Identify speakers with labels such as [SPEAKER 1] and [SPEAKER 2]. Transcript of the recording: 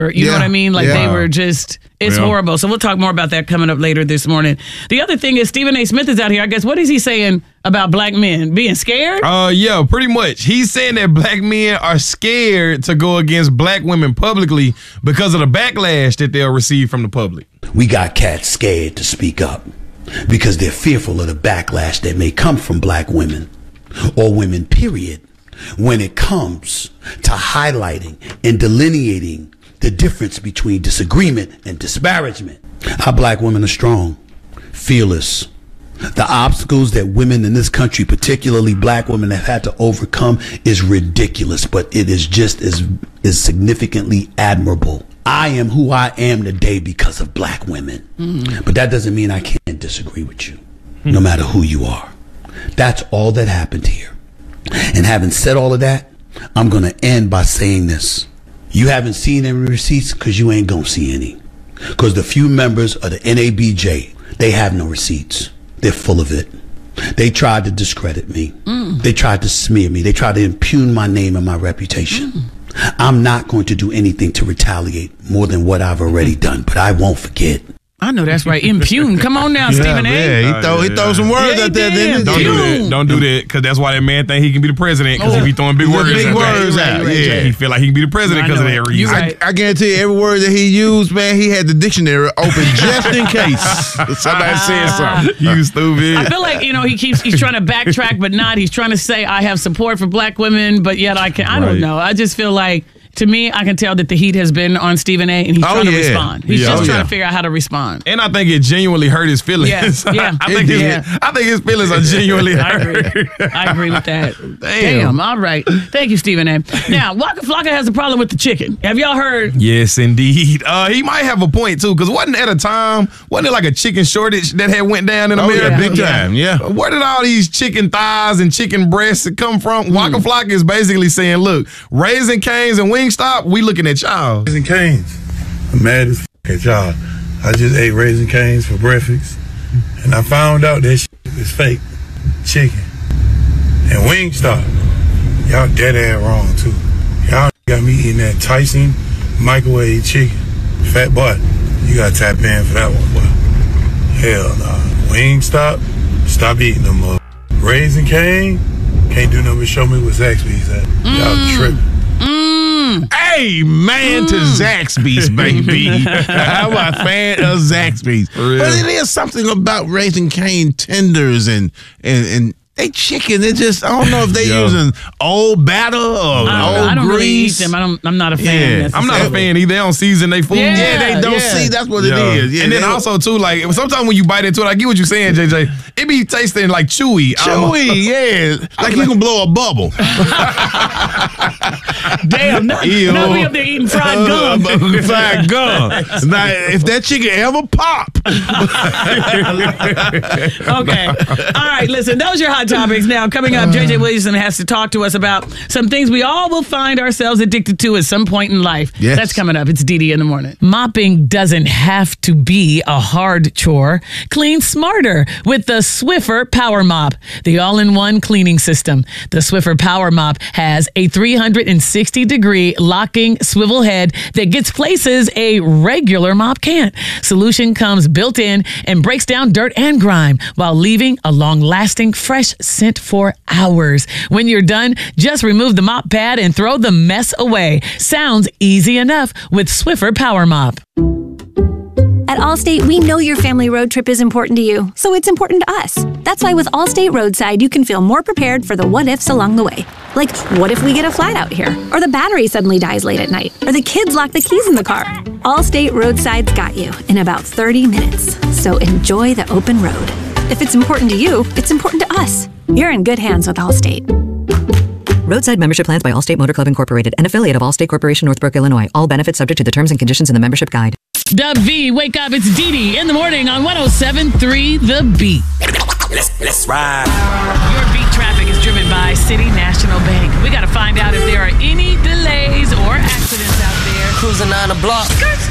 [SPEAKER 1] You know what I mean? Like they were just, it's horrible. So we'll talk more about that coming up later this morning. The other thing is Stephen A. Smith is out here. I guess, what is he saying about black men? Being scared?
[SPEAKER 2] Yeah, pretty much. He's saying that black men are scared to go against black women publicly because of the backlash that they'll receive from the public.
[SPEAKER 3] We got cats scared to speak up because they're fearful of the backlash that may come from black women or women, period, when it comes to highlighting and delineating the difference between disagreement and disparagement. Our black women are strong, fearless. The obstacles that women in this country, particularly black women, have had to overcome is ridiculous, but it is just as significantly admirable. I am who I am today because of black women. But that doesn't mean I can't disagree with you, no matter who you are. That's all that happened here. And having said all of that, I'm going to end by saying this. You haven't seen any receipts because you ain't going to see any. Because the few members of the NABJ, they have no receipts. They're full of it. They tried to discredit me. They tried to smear me. They tried to impugn my name and my reputation. I'm not going to do anything to retaliate more than what I've already done, but I won't forget.
[SPEAKER 1] I know that's right. Impugn. Come on now, Stephen A.
[SPEAKER 4] Yeah, he throw some words out there.
[SPEAKER 2] Don't do that, because that's why that man think he can be the president, because he be throwing big words out. He feel like he can be the president because of that reason.
[SPEAKER 4] I guarantee you, every word that he used, man, he had the dictionary open just in case somebody said something.
[SPEAKER 2] You stupid.
[SPEAKER 1] I feel like, he's trying to backtrack, but not. He's trying to say, I have support for black women, but yet I don't know. I just feel like, to me, I can tell that the heat has been on Stephen A. and he's trying to respond. He's just trying to figure out how to respond.
[SPEAKER 2] And I think it genuinely hurt his feelings.
[SPEAKER 1] Yeah.
[SPEAKER 2] I think his feelings are genuinely hurt.
[SPEAKER 1] I agree with that. Damn. All right. Thank you, Stephen A. Now, Waka Flocka has a problem with the chicken. Have y'all heard?
[SPEAKER 2] Yes, indeed. He might have a point, too, because wasn't it like a chicken shortage that had went down in America?
[SPEAKER 4] Yeah, big time, yeah.
[SPEAKER 2] Where did all these chicken thighs and chicken breasts come from? Waka Flocka is basically saying, look, Raising Cane's and Wingstop, we looking at y'all.
[SPEAKER 5] Raising Cane's. I'm mad as at y'all. I just ate Raising Cane's for breakfast, and I found out that is fake chicken. And Wingstop, y'all dead ass wrong too. Y'all got me eating that Tyson microwave chicken. Fat butt. You gotta tap in for that one, boy. Hell nah. Wingstop, stop eating them up. Raising Cane, can't do nothing but show me where Zaxby's at. Y'all tripping.
[SPEAKER 4] Hey, man, to Zaxby's, baby. I'm a fan of Zaxby's. But it is something about Raising Cane tenders and they chicken. They just, I don't know if they using old batter or old
[SPEAKER 1] I don't
[SPEAKER 4] grease.
[SPEAKER 1] really eat them. I'm not a fan.
[SPEAKER 2] I'm not a fan either. They don't season their food.
[SPEAKER 4] They don't see. That's what it is. Yeah,
[SPEAKER 2] and then also too, like sometimes when you bite into it, I get what you're saying, JJ. It be tasting like chewy.
[SPEAKER 4] Like you can blow a bubble.
[SPEAKER 1] Damn, not be up there eating fried gum.
[SPEAKER 4] Fried gum. Now, if that chicken ever pop.
[SPEAKER 1] Okay. All right, listen, those are your hot topics. Now, coming up, JJ Williamson has to talk to us about some things we all will find ourselves addicted to at some point in life.
[SPEAKER 4] Yes.
[SPEAKER 1] That's coming up. It's DD in the morning. Mopping doesn't have to be a hard chore. Clean smarter with the Swiffer Power Mop, the all-in-one cleaning system. The Swiffer Power Mop has a 360-degree locking swivel head that gets places a regular mop can't. Solution comes built in and breaks down dirt and grime while leaving a long-lasting fresh scent for hours. When you're done, just remove the mop pad and throw the mess away. Sounds easy enough with Swiffer Power Mop.
[SPEAKER 6] At Allstate, we know your family road trip is important to you, so it's important to us. That's why with Allstate Roadside, you can feel more prepared for the what-ifs along the way. Like, what if we get a flat out here? Or the battery suddenly dies late at night? Or the kids lock the keys in the car? Allstate Roadside's got you in about 30 minutes. So enjoy the open road. If it's important to you, it's important to us. You're in good hands with Allstate.
[SPEAKER 7] Roadside membership plans by Allstate Motor Club Incorporated, an affiliate of Allstate Corporation, Northbrook, Illinois. All benefits subject to the terms and conditions in the membership guide.
[SPEAKER 1] Dub V, wake up, it's DD in the morning on 107.3 The Beat.
[SPEAKER 8] Let's ride.
[SPEAKER 1] Your beat traffic is driven by City National Bank. We got to find out if there are any delays or accidents out there.
[SPEAKER 8] Cruising on the block.